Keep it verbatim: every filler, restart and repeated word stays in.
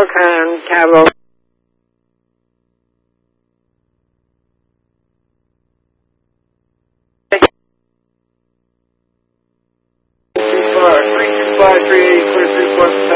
Volcan Cabo. three two five, three eight, clear three plus